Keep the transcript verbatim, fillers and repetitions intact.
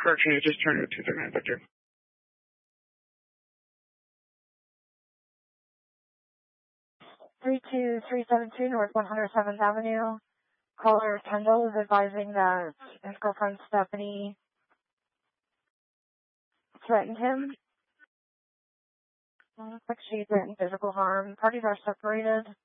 Correction, you just turned to two thirty-nine, Victor. three two three seven two North one hundred seventh Avenue. Caller Kendall is advising that his girlfriend Stephanie threatened him. Looks like she threatened physical harm. Parties are separated.